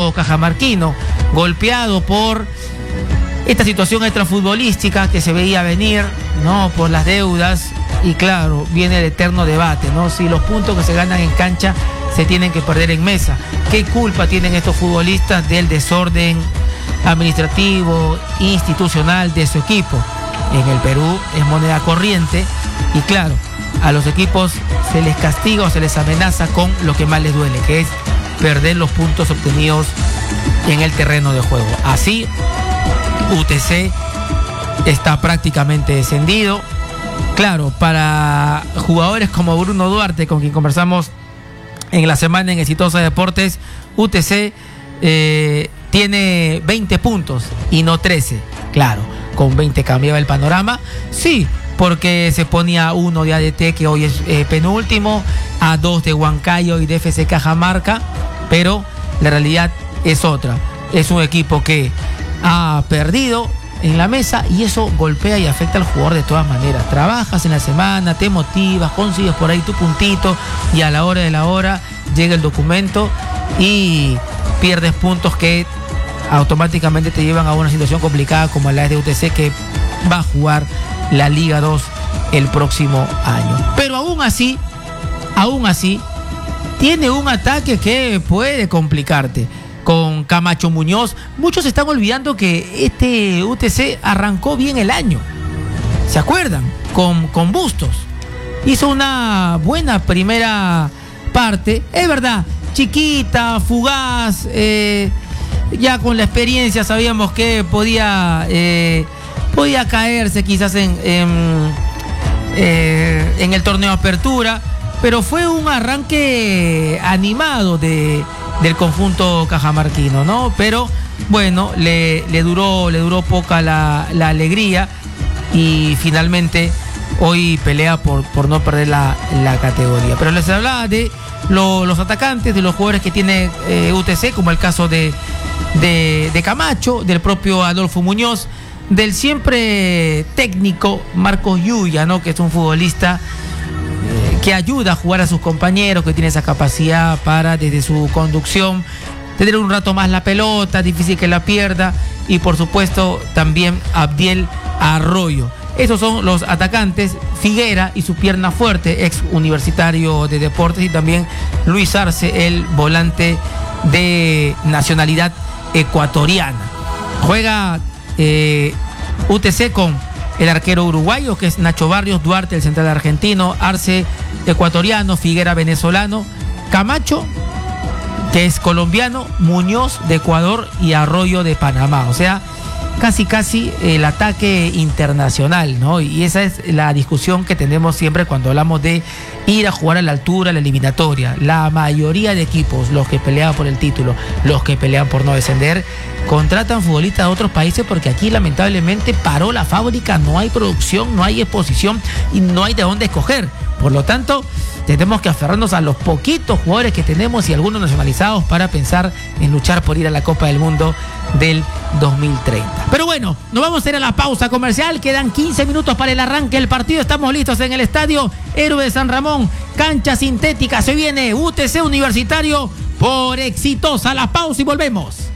conjunto cajamarquino, golpeado por esta situación extrafutbolística que se veía venir, ¿no? Por las deudas. Y claro, viene el eterno debate, ¿no? Si los puntos que se ganan en cancha se tienen que perder en mesa. ¿Qué culpa tienen estos futbolistas del desorden administrativo, institucional de su equipo? En el Perú es moneda corriente y claro, a los equipos se les castiga o se les amenaza con lo que más les duele, que es perder los puntos obtenidos en el terreno de juego. Así, UTC está prácticamente descendido. Claro, para jugadores como Bruno Duarte, con quien conversamos en la semana en Exitosa Deportes, UTC tiene 20 puntos y no 13. Claro, con 20 cambiaba el panorama. Sí, porque se ponía a 1 de ADT, que hoy es penúltimo, a 2 de Huancayo y de FC Cajamarca, pero la realidad es otra. Es un equipo que ha perdido en la mesa y eso golpea y afecta al jugador de todas maneras. Trabajas en la semana, te motivas, consigues por ahí tu puntito y a la hora de la hora llega el documento y pierdes puntos que automáticamente te llevan a una situación complicada como la de UTC, que va a jugar la Liga 2 el próximo año. Pero aún así, tiene un ataque que puede complicarte. Con Camacho Muñoz, muchos se están olvidando que este UTC arrancó bien el año. ¿Se acuerdan? Con Bustos. Hizo una buena primera parte. Es verdad, chiquita, fugaz. Ya con la experiencia sabíamos que podía caerse quizás en el torneo Apertura. Pero fue un arranque animado del conjunto cajamarquino, ¿no? Pero bueno, le duró poca la alegría y finalmente hoy pelea por no perder la categoría. Pero les hablaba de los atacantes, de los jugadores que tiene UTC, como el caso de Camacho, del propio Adolfo Muñoz, del siempre técnico Marcos Yuya, ¿no? Que es un futbolista que ayuda a jugar a sus compañeros, que tiene esa capacidad para, desde su conducción, tener un rato más la pelota, difícil que la pierda, y por supuesto también Abdiel Arroyo. Esos son los atacantes. Figuera y su pierna fuerte, ex Universitario de Deportes, y también Luis Arce, el volante de nacionalidad ecuatoriana. Juega UTC con el arquero uruguayo, que es Nacho Barrios, Duarte, el central argentino, Arce, ecuatoriano, Figuera, venezolano, Camacho, que es colombiano, Muñoz, de Ecuador, y Arroyo, de Panamá. O sea, casi el ataque internacional, ¿no? Y esa es la discusión que tenemos siempre cuando hablamos de ir a jugar a la altura, la eliminatoria. La mayoría de equipos, los que pelean por el título, los que pelean por no descender, contratan futbolistas de otros países porque aquí lamentablemente paró la fábrica, no hay producción, no hay exposición y no hay de dónde escoger. Por lo tanto, tenemos que aferrarnos a los poquitos jugadores que tenemos y algunos nacionalizados para pensar en luchar por ir a la Copa del Mundo del 2030. Pero bueno, nos vamos a ir a la pausa comercial. Quedan 15 minutos para el arranque del partido. Estamos listos en el estadio Héroe de San Ramón, cancha sintética. Se viene UTC Universitario por Exitosa. La pausa y volvemos.